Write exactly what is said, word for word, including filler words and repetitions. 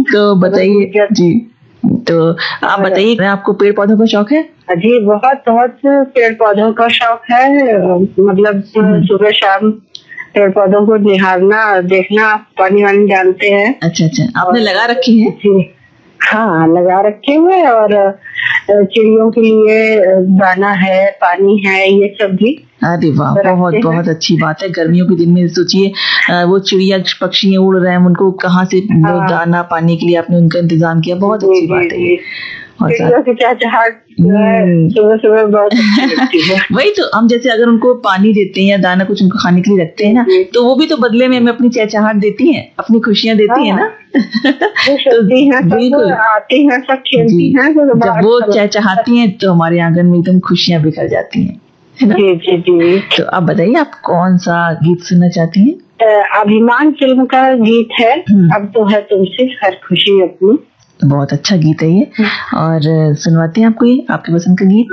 तो बताइए जी, तो आप बताइए, आपको पेड़ पौधों का शौक है? जी बहुत बहुत पेड़ पौधों का शौक है, मतलब सुबह शाम पेड़ पौधों को निहारना, देखना, पानी वानी डालते हैं। अच्छा अच्छा, आपने लगा रखे हैं? जी हाँ, लगा रखे हुए, और चिड़ियों के लिए दाना है, पानी है, ये सब भी। अरे वाह, बहुत बहुत अच्छी बात है। गर्मियों के दिन में सोचिए वो चिड़िया पक्षी उड़ रहे हैं, उनको कहाँ से दाना पाने के लिए आपने उनका इंतजाम किया, बहुत अच्छी बात है। और की चहचहाट सुबह सुबह बहुत अच्छी लगती है। वही तो, हम जैसे अगर उनको पानी देते हैं या दाना कुछ उनको खाने के लिए रखते हैं ना, तो वो भी तो बदले में हमें अपनी चहचहाट देती हैं, अपनी खुशियाँ देती हैं ना। तो बिल्कुल आती हैं, सब खेलती हैं, जब वो चहचहाती हैं तो हमारे आंगन में एकदम खुशियाँ बिखर जाती हैं, है ना? जी जी जी। तो आप बताइए, आप कौन सा गीत सुनना चाहती हैं? अभिमान फिल्म का गीत है, अब तो है तुमसे हर खुशी अपनी। बहुत अच्छा गीत है ये, और सुनवाते हैं आपको ये आपके पसंद का गीत।